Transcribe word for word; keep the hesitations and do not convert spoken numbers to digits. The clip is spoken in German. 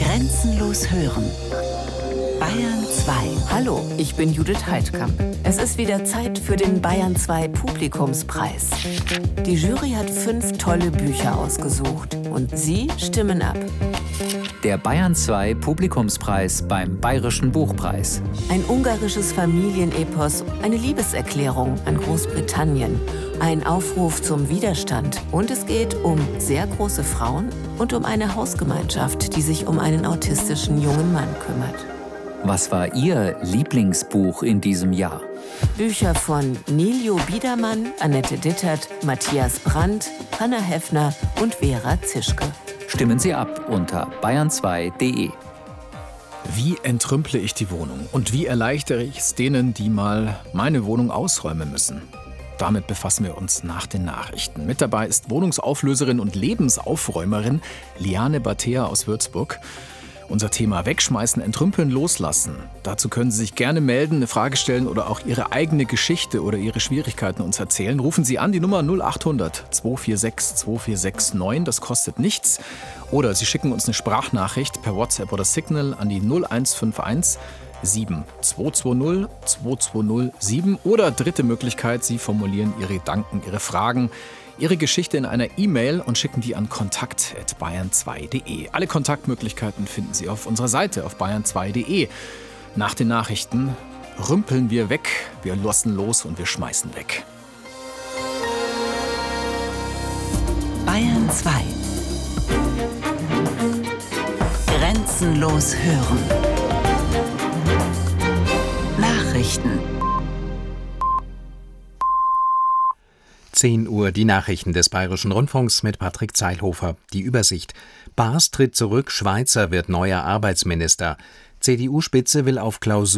Grenzenlos hören. Bayern zwei. Hallo, ich bin Judith Heidkamp. Es ist wieder Zeit für den Bayern zwei Publikumspreis. Die Jury hat fünf tolle Bücher ausgesucht und Sie stimmen ab. Der Bayern zwei Publikumspreis beim Bayerischen Buchpreis. Ein ungarisches Familienepos, eine Liebeserklärung an Großbritannien, ein Aufruf zum Widerstand und es geht um sehr große Frauen und um eine Hausgemeinschaft, die sich um einen autistischen jungen Mann kümmert. Was war Ihr Lieblingsbuch in diesem Jahr? Bücher von Niljo Biedermann, Annette Dittert, Matthias Brandt, Hanna Heffner und Vera Zischke. Stimmen Sie ab unter bayern zwei punkt de. Wie entrümple ich die Wohnung und wie erleichtere ich es denen, die mal meine Wohnung ausräumen müssen? Damit befassen wir uns nach den Nachrichten. Mit dabei ist Wohnungsauflöserin und Lebensaufräumerin Liane Batea aus Würzburg. Unser Thema: Wegschmeißen, entrümpeln, loslassen. Dazu können Sie sich gerne melden, eine Frage stellen oder auch Ihre eigene Geschichte oder Ihre Schwierigkeiten uns erzählen. Rufen Sie an die Nummer null acht hundert zwei vier sechs zwei vier sechs neun, das kostet nichts. Oder Sie schicken uns eine Sprachnachricht per WhatsApp oder Signal an die null eins fünf eins sieben zwei zwei null zwei zwei null sieben. Oder dritte Möglichkeit, Sie formulieren Ihre Gedanken, Ihre Fragen, Ihre Geschichte in einer E-Mail und schicken die an kontakt at bayern zwei punkt de. Alle Kontaktmöglichkeiten finden Sie auf unserer Seite auf bayern zwei punkt de. Nach den Nachrichten rümpeln wir weg, wir lassen los und wir schmeißen weg. Bayern zwei. Grenzenlos hören. Nachrichten. zehn Uhr die Nachrichten des Bayerischen Rundfunks mit Patrick Zeilhofer. Die Übersicht. Baas tritt zurück, Schweizer wird neuer Arbeitsminister. C D U-Spitze will auf Klausur